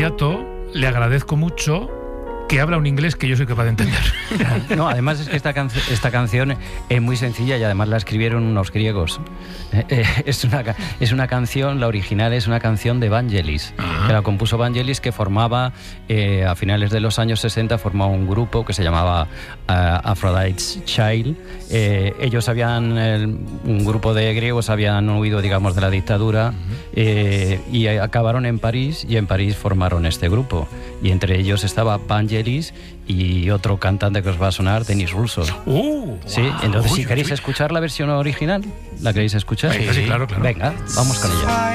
Battiato le agradezco mucho que habla un inglés que yo soy capaz de entender. No, además es que esta canción es muy sencilla y además la escribieron unos griegos. Es una canción, la original es una canción de Vangelis, que la compuso Vangelis, que formaba, a finales de los años 60, formaba un grupo que se llamaba Aphrodite's Child. Ellos un grupo de griegos habían huido, digamos, de la dictadura y acabaron en París, y en París formaron este grupo. Y entre ellos estaba Vangelis y otro cantante que os va a sonar, Denis Russo. Sí, entonces si queréis escuchar la versión original, ¿la queréis escuchar? Sí, claro. Venga, vamos con ella.